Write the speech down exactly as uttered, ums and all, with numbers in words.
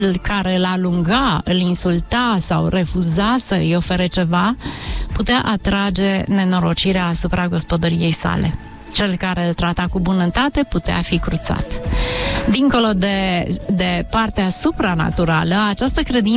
care îl alunga, îl insulta sau refuza să îi ofere ceva, putea atrage nenorocirea asupra gospodăriei sale. Cel care îl trata cu bunătate putea fi cruțat. Dincolo de, de partea supranaturală, această credință